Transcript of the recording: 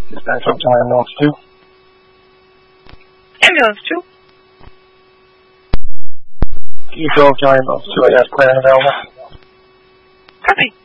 Dispatch up to ambulance 2. Ambulance 2. Can you go up to ambulance 2? I got clearance available. Copy.